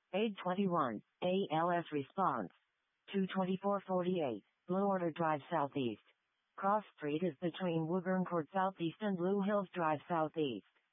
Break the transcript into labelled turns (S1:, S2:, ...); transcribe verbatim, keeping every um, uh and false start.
S1: eight twenty-one, A L S response. two twenty-four forty-eight, Blue Order Drive Southeast. Cross Street is between Woburn Court Southeast and Blue Hills Drive Southeast.